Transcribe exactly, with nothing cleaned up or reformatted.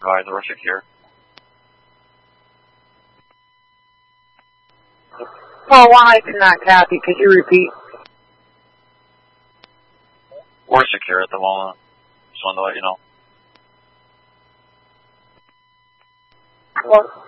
advise we're secure. Well, why cannot copy? Could you repeat? We're secure at the moment. Just wanted to let you know. Well,